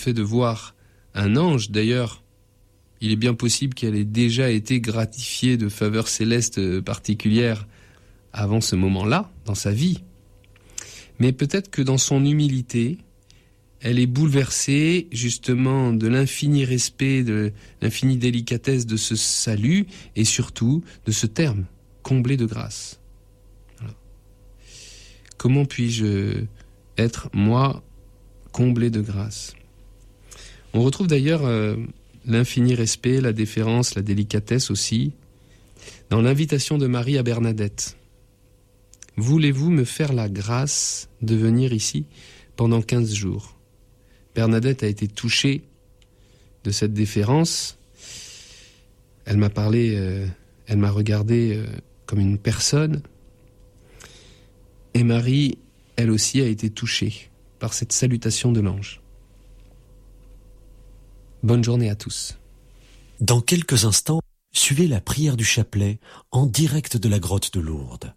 fait de voir un ange. D'ailleurs, il est bien possible qu'elle ait déjà été gratifiée de faveurs célestes particulières avant ce moment-là, dans sa vie. Mais peut-être que dans son humilité, elle est bouleversée justement de l'infini respect, de l'infinie délicatesse de ce salut et surtout de ce terme, comblé de grâce. Voilà. Comment puis-je être, moi, comblé de grâce ? On retrouve d'ailleurs l'infini respect, la déférence, la délicatesse aussi, dans l'invitation de Marie à Bernadette. Voulez-vous me faire la grâce de venir ici pendant 15 jours ? Bernadette a été touchée de cette déférence. Elle m'a parlé, elle m'a regardé comme une personne. Et Marie, elle aussi, a été touchée par cette salutation de l'ange. Bonne journée à tous. Dans quelques instants, suivez la prière du chapelet en direct de la grotte de Lourdes.